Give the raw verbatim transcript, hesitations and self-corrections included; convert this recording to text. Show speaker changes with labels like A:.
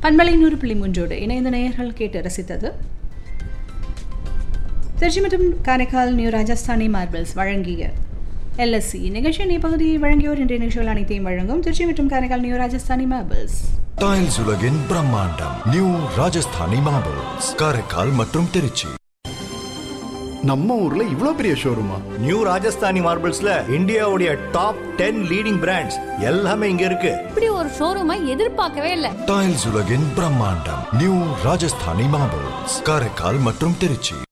A: பண்பலை நூறு புள்ளி மூன்றோடு இணைந்த நேயர்கள் கேட்டு ரசித்தது திருச்சி மற்றும் காரைக்கால் நியூ ராஜஸ்தானி மார்பிள்ஸ் வழங்கிய எல்எஸ்சி நிகழ்ச்சியின் இப்பகுதியை வழங்கியோர் இன்றைய நிகழ்ச்சிகள் அனைத்தையும் வழங்கும் திருச்சி மற்றும் Karaikal new Rajasthani marbles.
B: Tiles உலகின் பிரம்மாண்டம் நியூ ராஜஸ்தானி மார்பிள்ஸ், காரைக்கால் மற்றும் திருச்சி.
C: நம்ம ஊர்ல இவ்ளோ பெரிய ஷோரூமா?
D: நியூ ராஜஸ்தானி மார்பிள்ஸ்ல இந்தியாவுடைய டாப் டென் லீடிங் பிராண்ட்ஸ் எல்லாமே இங்க இருக்கு.
E: இப்படி ஒரு ஷோரூமை எதிர்பார்க்கவே இல்ல.
B: டைல்ஸ் உலகின் பிரம்மாண்டம் நியூ ராஜஸ்தானி மார்பிள்ஸ், காரைக்கால் மற்றும் திருச்சி.